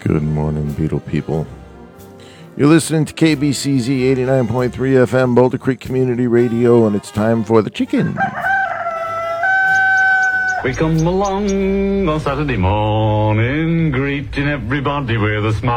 Good morning, Beetle people. You're listening to KBCZ 89.3 FM, Boulder Creek Community Radio, and it's time for the chicken. We come along on Saturday morning, greeting everybody with a smile.